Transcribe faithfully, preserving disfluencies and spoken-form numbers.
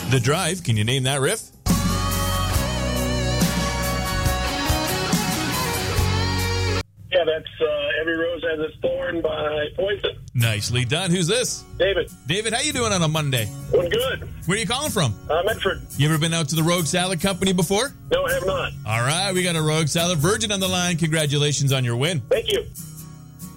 The Drive. Can you name that riff? Yeah, that's uh, Every Rose Has Its Thorn by Poison. Nicely done. Who's this? David. David, how you doing on a Monday? Doing good. Where are you calling from? Uh, Medford. You ever been out to the Rogue Salad Company before? No, I have not. All right, we got a Rogue Salad Virgin on the line. Congratulations on your win. Thank you.